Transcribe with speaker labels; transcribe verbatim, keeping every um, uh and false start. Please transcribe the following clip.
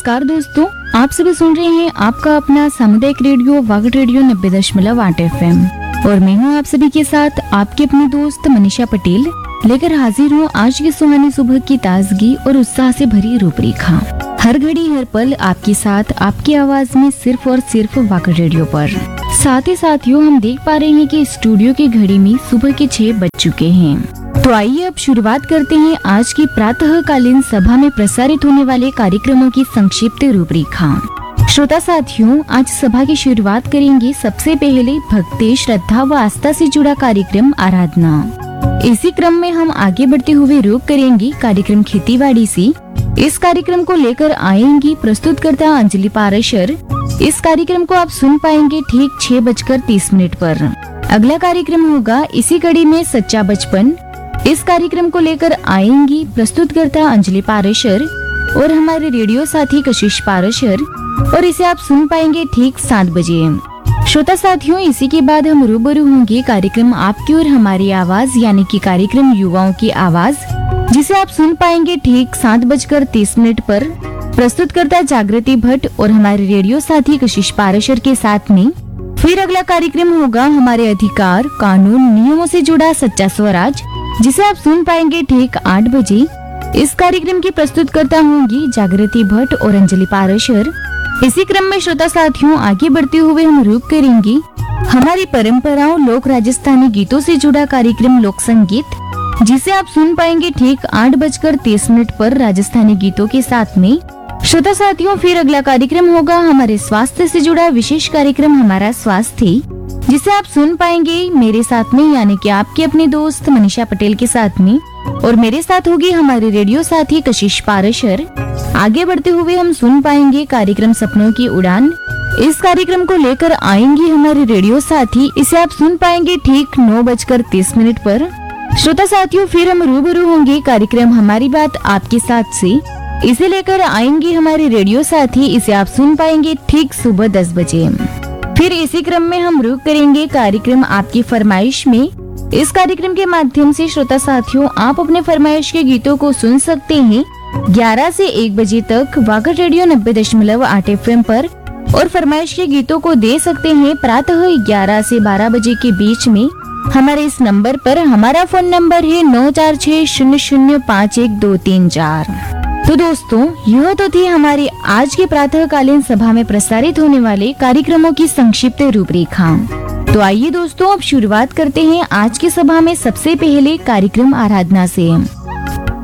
Speaker 1: नमस्कार दोस्तों, आप सभी सुन रहे हैं आपका अपना सामुदायिक रेडियो वागड रेडियो नब्बे दशमलव आठ एफ एम और मैं हूं आप सभी के साथ आपकी अपनी दोस्त मनीषा पटेल लेकर हाजिर हूं आज की सुहानी सुबह की ताजगी और उत्साह से भरी रूपरेखा। हर घड़ी हर पल आपके साथ आपकी आवाज में सिर्फ और सिर्फ वागड रेडियो पर। साथ ही साथियों, हम देख पा रहे हैं कि स्टूडियो की घड़ी में सुबह के छह बज चुके हैं। तो आइए अब शुरुआत करते हैं आज की प्रातःकालीन सभा में प्रसारित होने वाले कार्यक्रमों की संक्षिप्त रूपरेखा। श्रोता साथियों, आज सभा की शुरुआत करेंगे सबसे पहले भक्ति, श्रद्धा व आस्था से जुड़ा कार्यक्रम आराधना। इसी क्रम में हम आगे बढ़ते हुए रुक करेंगे कार्यक्रम खेतीबाड़ी से। इस कार्यक्रम को लेकर आएंगी प्रस्तुतकर्ता अंजलि पाराशर। इस कार्यक्रम को आप सुन पाएंगे ठीक छह बजकर तीस मिनट पर। अगला कार्यक्रम होगा इसी कड़ी में सच्चा बचपन। इस कार्यक्रम को लेकर आएंगी प्रस्तुतकर्ता अंजलि पाराशर और हमारे रेडियो साथी कशिश पाराशर और इसे आप सुन पाएंगे ठीक सात बजे। श्रोता साथियों, इसी के बाद हम रूबरू होंगे कार्यक्रम आपकी और हमारी आवाज यानी कि कार्यक्रम युवाओं की आवाज, जिसे आप सुन पाएंगे ठीक सात बजकर तीस मिनट पर। प्रस्तुतकर्ता जागृति भट्ट और हमारे रेडियो साथी कशिश पाराशर के साथ में। फिर अगला कार्यक्रम होगा हमारे अधिकार, कानून, नियमों से जुड़ा सच्चा स्वराज, जिसे आप सुन पाएंगे ठीक आठ बजे। इस कार्यक्रम की प्रस्तुतकर्ता होंगी जागृति भट्ट और अंजलि पाराशर। इसी क्रम में श्रोता साथियों, आगे बढ़ते हुए हम रुक करेंगे हमारी परंपराओं लोक राजस्थानी गीतों से जुड़ा कार्यक्रम लोक संगीत, जिसे आप सुन पाएंगे ठीक आठ बजकर तीस मिनट पर राजस्थानी गीतों के साथ में। श्रोता साथियों, फिर अगला कार्यक्रम होगा हमारे स्वास्थ्य से जुड़ा विशेष कार्यक्रम हमारा स्वास्थ्य, जिसे आप सुन पाएंगे मेरे साथ में यानी कि आपके अपने दोस्त मनीषा पटेल के साथ में और मेरे साथ होगी हमारे रेडियो साथी कशिश पाराशर। आगे बढ़ते हुए हम सुन पाएंगे कार्यक्रम सपनों की उड़ान। इस कार्यक्रम को लेकर आएंगी हमारे रेडियो साथी, इसे आप सुन पाएंगे ठीक नौ बजकर तीस मिनट पर। श्रोता साथियों, फिर हम रूबरू होंगे कार्यक्रम हमारी बात आपके साथ से, इसे लेकर आएंगे हमारे रेडियो साथी, इसे आप सुन पाएंगे ठीक सुबह दस बजे। फिर इसी क्रम में हम रुक करेंगे कार्यक्रम आपकी फरमाइश में। इस कार्यक्रम के माध्यम से श्रोता साथियों, आप अपने फरमाइश के गीतों को सुन सकते हैं ग्यारह से एक बजे तक वागड रेडियो नब्बे दशमलव आठ एफ एम पर और फरमाइश के गीतों को दे सकते हैं प्रातः ग्यारह से बारह बजे के बीच में हमारे इस नंबर पर। हमारा फोन नंबर है नौ चार छह शून्य शून्य पाँच एक दो तीन चार। तो दोस्तों, यह तो थी हमारी आज के प्रातःकालीन सभा में प्रसारित होने वाले कार्यक्रमों की संक्षिप्त रूपरेखा। तो आइए दोस्तों, अब शुरुआत करते हैं आज की सभा में सबसे पहले कार्यक्रम आराधना से।